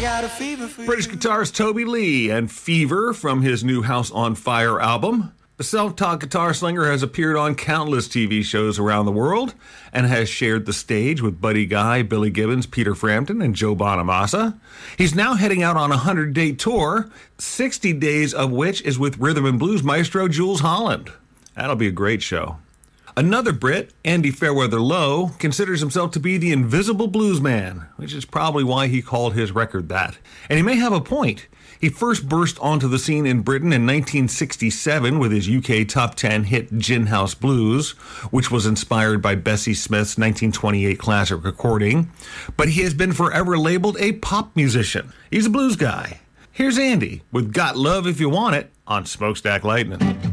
got a fever for British guitarist Toby Lee and Fever from his new House on Fire album. The self-taught guitar slinger has appeared on countless TV shows around the world and has shared the stage with Buddy Guy, Billy Gibbons, Peter Frampton, and Joe Bonamassa. He's now heading out on a 100-day tour, 60 days of which is with rhythm and blues maestro Jools Holland. That'll be a great show. Another Brit, Andy Fairweather Lowe, considers himself to be the invisible blues man, which is probably why he called his record that. And he may have a point. He first burst onto the scene in Britain in 1967 with his UK top 10 hit Gin House Blues, which was inspired by Bessie Smith's 1928 classic recording. But he has been forever labeled a pop musician. He's a blues guy. Here's Andy with Got Love If You Want It on Smokestack Lightning.